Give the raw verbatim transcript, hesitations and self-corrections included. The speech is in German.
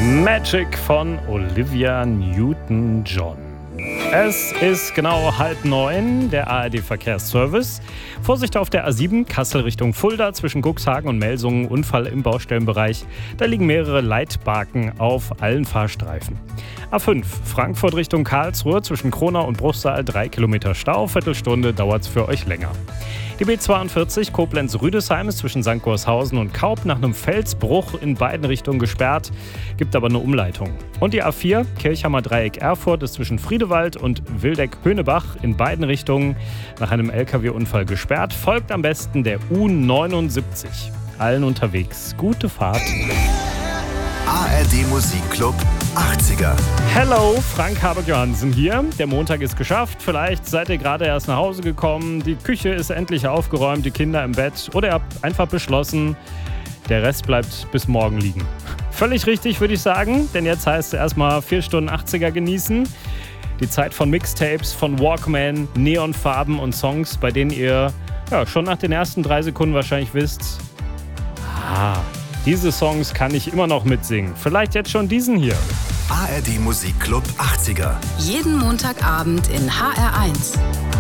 Magic von Olivia Newton-John. Es ist genau halb neun, der A R D-Verkehrsservice. Vorsicht auf der A sieben, Kassel Richtung Fulda, zwischen Cuxhagen und Melsungen, Unfall im Baustellenbereich. Da liegen mehrere Leitbarken auf allen Fahrstreifen. A fünf, Frankfurt Richtung Karlsruhe, zwischen Kronau und Bruchsal, drei Kilometer Stau, Viertelstunde dauert es für euch länger. Die B zweiundvierzig, Koblenz-Rüdesheim, ist zwischen Sankt Gorshausen und Kaup nach einem Felsbruch in beiden Richtungen gesperrt, gibt aber eine Umleitung. Und die A vier, Kirchhammer Dreieck Erfurt, ist zwischen Friedewald und Wildeck-Höhnebach in beiden Richtungen nach einem L K W-Unfall gesperrt. Folgt am besten der U neunundsiebzig. Allen unterwegs gute Fahrt. A R D Musikclub achtziger. Hello, Frank Habek-Johansen hier. Der Montag ist geschafft. Vielleicht seid ihr gerade erst nach Hause gekommen. Die Küche ist endlich aufgeräumt, die Kinder im Bett. Oder ihr habt einfach beschlossen, der Rest bleibt bis morgen liegen. Völlig richtig, würde ich sagen. Denn jetzt heißt es erstmal vier Stunden achtziger genießen. Die Zeit von Mixtapes, von Walkman, Neonfarben und Songs, bei denen ihr ja, schon nach den ersten drei Sekunden wahrscheinlich wisst, ah, diese Songs kann ich immer noch mitsingen. Vielleicht jetzt schon diesen hier. A R D Musikclub achtziger. Jeden Montagabend in H R eins.